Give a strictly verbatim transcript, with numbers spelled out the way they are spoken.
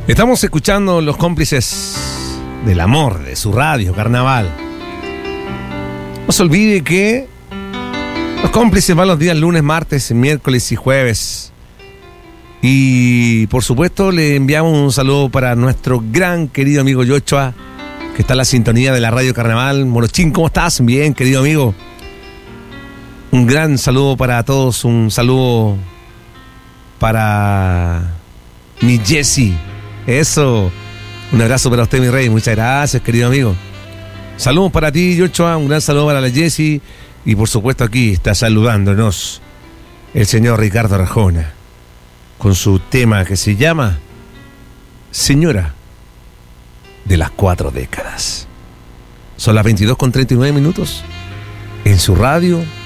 Estamos escuchando Los Cómplices del Amor de su radio Carnaval. No se olvide que Los Cómplices van los días lunes, martes, miércoles y jueves. Y por supuesto le enviamos un saludo para nuestro gran querido amigo Yochoa, que está en la sintonía de la radio Carnaval. Morochín, ¿cómo estás? Bien, querido amigo. Un gran saludo para todos, un saludo para mi Jessy. Eso, un abrazo para usted, mi rey. Muchas gracias, querido amigo. Saludos para ti, Yochoa, un gran saludo para la Jessy. Y por supuesto aquí está saludándonos el señor Ricardo Arjona, con su tema que se llama Señora de las Cuatro Décadas. Son las veintidós con treinta y nueve minutos en su radio